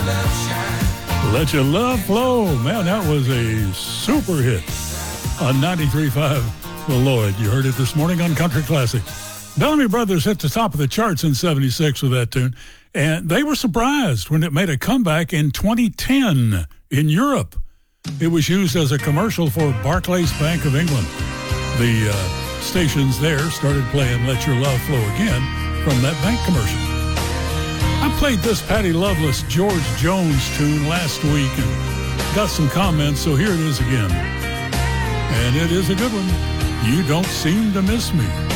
Let Your Love Flow. Man, that was a super hit on 93.5 The Lloyd. You heard it this morning on Country Classic. Bellamy Brothers hit the top of the charts in 76 with that tune, and they were surprised when it made a comeback in 2010 in Europe. It was used as a commercial for Barclays Bank of England. The stations there started playing Let Your Love Flow again from that bank commercial. I played this Patty Loveless George Jones tune last week and got some comments, so here it is again. And it is a good one. You Don't Seem to Miss Me.